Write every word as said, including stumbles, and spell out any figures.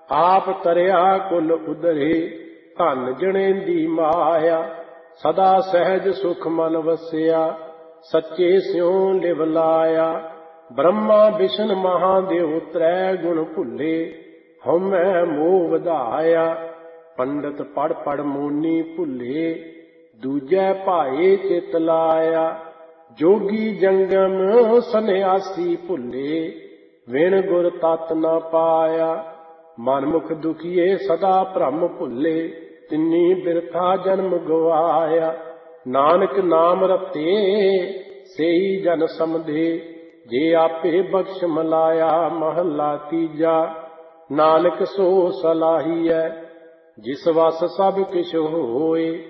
ਆਪ ਤਰਿਆ ਕੁਲ ਉਦਰੇ, ਧਨ ਜਣੇਂਦੀ ਮਾਇਆ। ਸਦਾ ਸਹਿਜ ਸੁਖ ਮਨ ਵਸਿਆ, ਸੱਚੇ ਸਿਉ ਲਿਵ ਲਾਇਆ। ਬ੍ਰਹਮਾ ਵਿਸ਼ਨ ਮਹਾਦੇਵ ਤ੍ਰੈ ਗੁਣ ਭੁੱਲੇ, ਹਉਮੈ ਮੋਹ ਵਧਾਇਆ। ਪੰਡਤ ਪੜ ਪੜ ਮੋਨੀ ਭੁੱਲੇ, ਦੂਜੈ ਭਾਏ ਚਿਤ ਲਾਇਆ। ਜੋਗੀ ਜੰਗਮ ਸੰਨਿਆਸੀ ਭੁੱਲੇ, ਵਿਣ ਗੁਰ ਤਤ ਨ ਪਾਇਆ। ਮਨਮੁਖ ਦੁਖੀਏ ਸਦਾ ਭ੍ਰਮ ਭੁੱਲੇ, ਤਿੰਨੀ ਬਿਰਥਾ ਜਨਮ ਗਵਾਇਆ। ਨਾਨਕ ਨਾਮ ਰਤੇ ਸੇਈ ਜਨ ਸਮਝੇ, ਜੇ ਆਪੇ ਬਖਸ਼ ਮਲਾਇਆ। ਮਹੱਲਾ ਤੀਜਾ। ਨਾਨਕ ਸੋ ਸਲਾਹੀਐ, ਜਿਸ ਵਸ ਸਭ ਕਿਛ ਹੋਏ।